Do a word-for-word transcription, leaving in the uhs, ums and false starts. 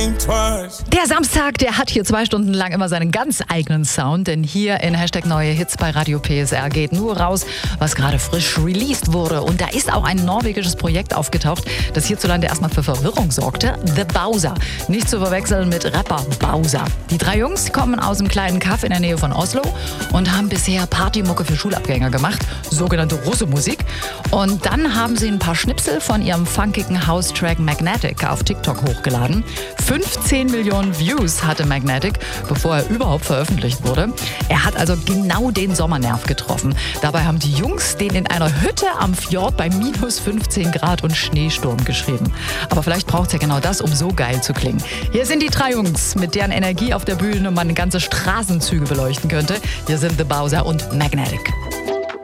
Der Samstag, der hat hier zwei Stunden lang immer seinen ganz eigenen Sound, denn hier in Hashtag Neue Hits bei Radio P S R geht nur raus, was gerade frisch released wurde. Und da ist auch ein norwegisches Projekt aufgetaucht, das hierzulande erstmal für Verwirrung sorgte. The Bowser. Nicht zu verwechseln mit Rapper Bowser. Die drei Jungs kommen aus einem kleinen Kaff in der Nähe von Oslo und haben bisher Partymucke für Schulabgänger gemacht, sogenannte Russe-Musik. Und dann haben sie ein paar Schnipsel von ihrem funkigen House-Track Magnetic auf TikTok hochgeladen. fünfzehn Millionen Views hatte Magnetic, bevor er überhaupt veröffentlicht wurde. Er hat also genau den Sommernerv getroffen. Dabei haben die Jungs den in einer Hütte am Fjord bei minus fünfzehn Grad und Schneesturm geschrieben. Aber vielleicht braucht es ja genau das, um so geil zu klingen. Hier sind die drei Jungs, mit deren Energie auf der Bühne man ganze Straßenzüge beleuchten könnte. Hier sind The Bowser und Magnetic.